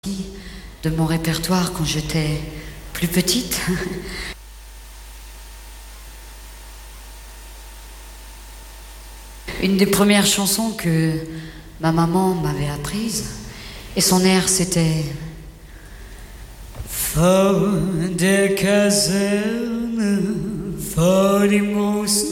de mon répertoire quand j'étais plus petite. Une des premières chansons que ma maman m'avait apprises, et son air c'était Vor der Kaserne, vor dem großen